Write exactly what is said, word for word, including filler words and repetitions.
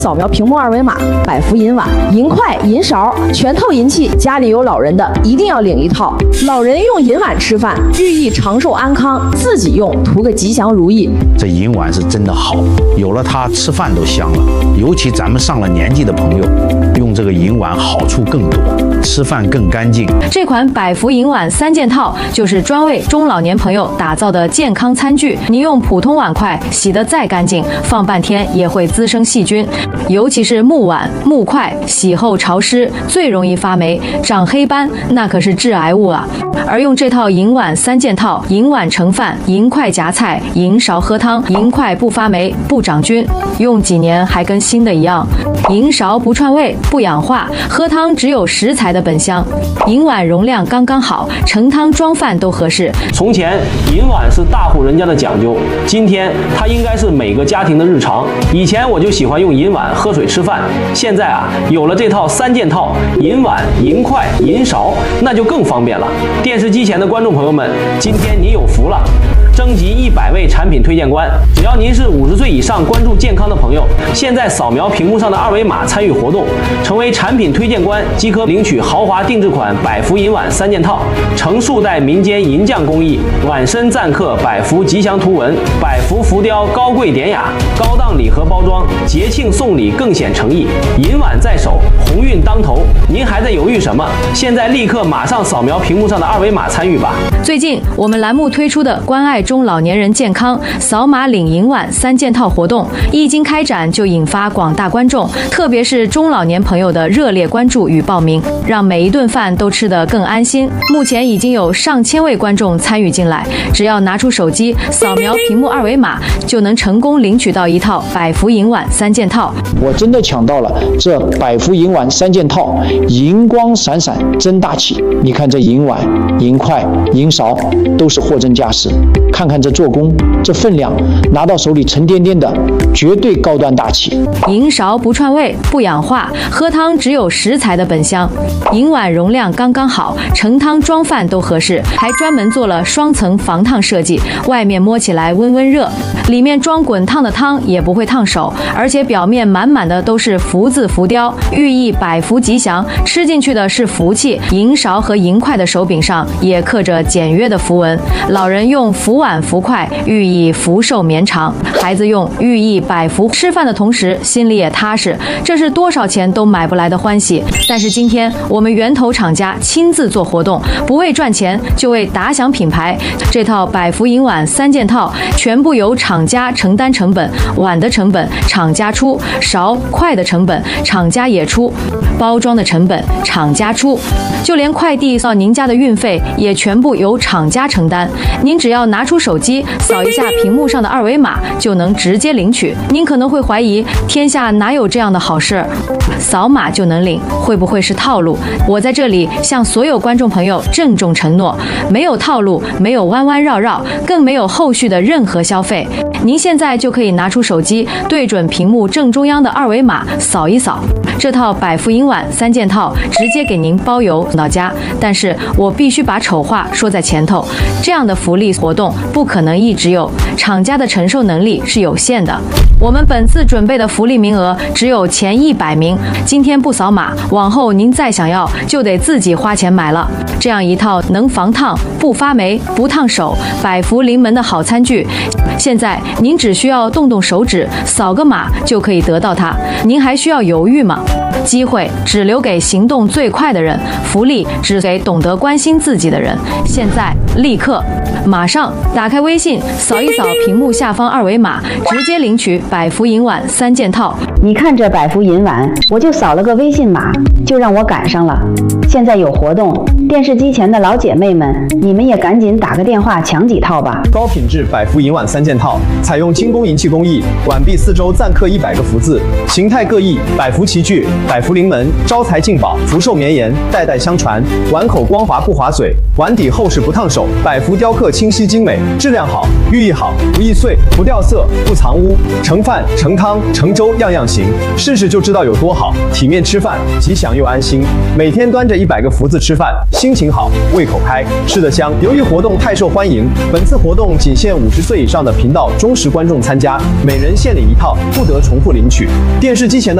扫描屏幕二维码，百福银碗、银筷、银勺全套银器，家里有老人的一定要领一套。老人用银碗吃饭，寓意长寿安康；自己用，图个吉祥如意。 这银碗是真的好，有了它吃饭都香了。尤其咱们上了年纪的朋友，用这个银碗好处更多，吃饭更干净。 这款百福银碗三件套就是专为中老年朋友打造的健康餐具。你用普通碗筷洗得再干净，放半天也会滋生细菌。尤其是木碗、木筷，洗后潮湿，最容易发霉、长黑斑，那可是致癌物啊！而用这套银碗三件套，银碗盛饭，银筷夹菜，银勺喝汤，银筷不发霉、不长菌，用几年还跟新的一样。银勺不串味、不氧化，喝汤只有食材的本香。银碗容量刚刚好，盛汤装饭都合适。 从前银碗是大户人家的讲究，今天它应该是每个家庭的日常。以前我就喜欢用银碗喝水吃饭，现在啊有了这套三件套，银碗、银筷、银勺，那就更方便了。电视机前的观众朋友们，今天你有福了。征集一百位产品推荐官，只要您是五十岁以上关注健康的朋友，现在扫描屏幕上的二维码参与活动，成为产品推荐官即可领取豪华定制款百福银碗三件套，成数代民间银匠工艺，碗身錾刻百福吉祥图文，百福浮雕高贵典雅，高档礼盒包装，节庆送礼更显诚意。银碗在手，鸿运当头，您还在犹豫什么？现在立刻马上扫描屏幕上的二维码参与吧。 最近我们栏目推出的关爱中老年人健康扫码领银碗三件套活动一经开展，就引发广大观众，特别是中老年朋友的热烈关注与报名，让每一顿饭都吃得更安心。目前已经有上千位观众参与进来，只要拿出手机扫描屏幕二维码，就能成功领取到一套百福银碗三件套。 我真的抢到了这百福银碗三件套，银光闪闪真大气。你看这银碗、银筷、银勺都是货真价实，看看这做工，这分量，拿到手里沉甸甸的，绝对高端大气。 银勺不串味、不氧化，喝汤只有食材的本香。银碗容量刚刚好，盛汤装饭都合适，还专门做了双层防烫设计，外面摸起来温温热，里面装滚烫的汤也不会烫手，而且表面满满的都是福字浮雕，寓意百福吉祥，吃进去的是福气。银勺和银筷的手柄上也刻着简约的符文，老人用福碗福筷，寓意福寿绵长；孩子用寓意百福，吃饭的同时心里也踏实，这是多少钱都买不来的欢喜。但是今天我们源头厂家亲自做活动，不为赚钱，就为打响品牌。这套百福银碗三件套全部由厂家承担成本，碗的成本厂家出，勺筷的成本厂家也出，包装的成本厂家出，就连快递到您家的运费也全部由厂家承担。您只要拿出手机扫一下屏幕上的二维码，就能直接领取。您可能会怀疑，天下哪有这样的好事？扫码就能领，会不会是套路？我在这里向所有观众朋友郑重承诺，没有套路，没有弯弯绕绕，更没有后续的任何消费。您现在就可以拿出手机，对准屏幕正中央的二维码扫一扫，这套百福银碗三件套直接给您包邮到家。但是我必须把丑话说在前头，这样的福利活动不可能一直有，厂家的承受能力是有限的。我们本次准备的福利名额只有前一百名，今天不扫码，往后您再想要就得自己花钱买了。这样一套能防烫、不发霉、不烫手、百福临门的好餐具，现在您只需要动动手指，扫个码就可以得到它，您还需要犹豫吗？机会只留给行动最快的人，福利只给懂得关心自己的人。现在立刻马上打开微信，扫一扫屏幕下方二维码，直接领取百福银碗三件套。 你看这百福银碗，我就扫了个微信码，就让我赶上了。现在有活动，电视机前的老姐妹们，你们也赶紧打个电话抢几套吧。 高品质百福银碗三件套，采用精工银器工艺，碗壁四周錾刻一百个福字，形态各异，百福齐聚， 百福临门，招财进宝，福寿绵延，代代相传。碗口光滑不划嘴，碗底厚实不烫手。百福雕刻清晰精美，质量好，寓意好，不易碎，不掉色，不藏污。盛饭、盛汤、盛粥样样行，试试就知道有多好。体面吃饭，吉祥又安心。每天端着一百个福字吃饭，心情好，胃口开，吃得香。由于活动太受欢迎，本次活动仅限五十岁以上的频道忠实观众参加，每人限领一套，不得重复领取。电视机前的